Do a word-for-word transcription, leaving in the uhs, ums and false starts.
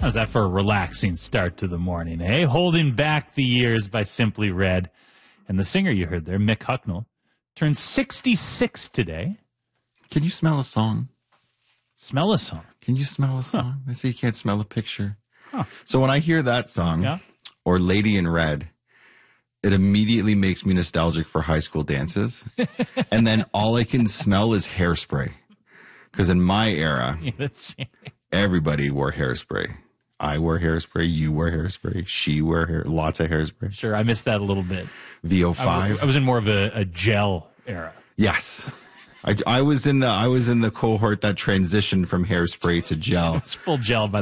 How's that for a relaxing start to the morning, eh? Holding Back the Years by Simply Red. And the singer you heard there, Mick Hucknall, turned sixty-six today. Can you smell a song? Smell a song? Can you smell a song? Huh. They say you can't smell a picture. Huh. So when I hear that song, yeah. or Lady in Red, it immediately makes me nostalgic for high school dances. And then all I can smell is hairspray. Because in my era, yeah, everybody wore hairspray. I wore hairspray. You wore hairspray. She wore hair. Lots of hairspray. Sure, I missed that a little bit. V O five. I, I was in more of a, a gel era. Yes. I, I was in the I was in the cohort that transitioned from hairspray to gel. It's full gel by